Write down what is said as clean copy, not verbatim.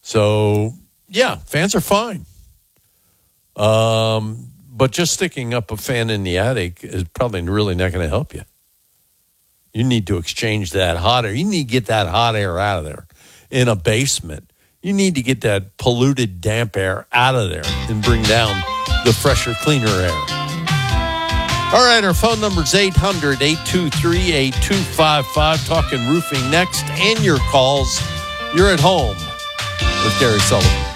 So, yeah, fans are fine. But just sticking up a fan in the attic is probably really not going to help you. You need to exchange that hot air. You need to get that hot air out of there. In a basement, you need to get that polluted, damp air out of there and bring down the fresher, cleaner air. All right, our phone number is 800-823-8255. Talking roofing next, and your calls. You're at home with Gary Sullivan.